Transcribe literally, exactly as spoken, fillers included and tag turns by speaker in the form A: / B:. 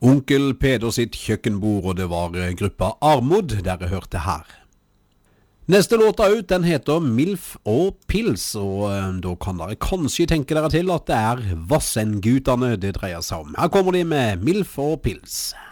A: Onkel Peder sitt kjøkkenbord, og det var gruppa Armod dere hørte her. Neste låta ut, den heter Milf og Pils, og eh, da kan dere kanskje tenke dere til at det er Vassendgutane det dreier seg om. Her kommer de med Milf og Pils.